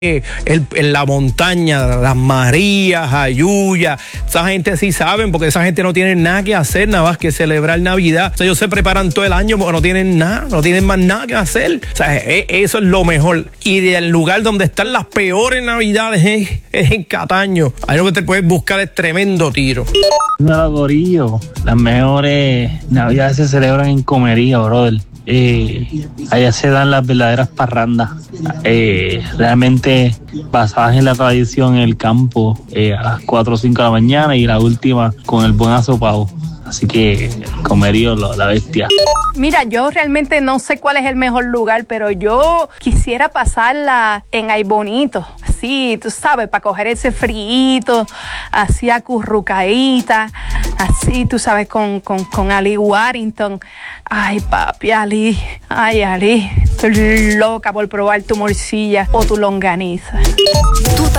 en la montaña, las Marías, Jayuya, esa gente sí saben, porque esa gente no tiene nada que hacer, nada más que celebrar Navidad. O sea, ellos se preparan todo el año porque no tienen nada, no tienen más nada que hacer. O sea, eso es lo mejor. Y del lugar donde están las peores Navidades es en Cataño. Ahí lo que te puedes buscar es tremendo tiro. No, gorillo, las mejores Navidades se celebran en Comería, brother. Allá se dan las verdaderas parrandas, realmente basadas en la tradición en el campo, a las 4 o 5 de la mañana, y la última con el buen asopado. Así que Comerío, la bestia. Mira, yo realmente no sé cuál es el mejor lugar, pero yo quisiera pasarla en Ay Bonito. Así, tú sabes, para coger ese frío, así acurrucadita, así, tú sabes, con Ali Warrington. Ay, papi, Ali, estoy loca por probar tu morcilla o tu longaniza. Tu